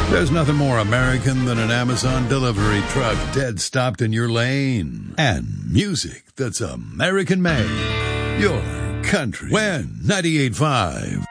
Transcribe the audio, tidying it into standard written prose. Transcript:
There's nothing more American than an Amazon delivery truck dead stopped in your lane. And music that's American-made. Your country. When 98.5.